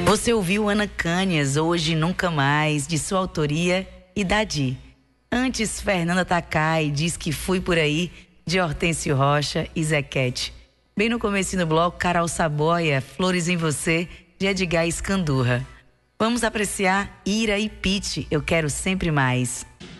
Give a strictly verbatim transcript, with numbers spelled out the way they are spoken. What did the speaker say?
Você ouviu Ana Canhas, Hoje Nunca Mais, de sua autoria e Dadi. Antes, Fernanda Takai, Diz Que Fui Por Aí, de Hortêncio Rocha e Zequete. Bem no começo do bloco, Carol Saboia, Flores em Você, de Edgar Escandurra. Vamos apreciar Ira e Pete, Eu Quero Sempre Mais.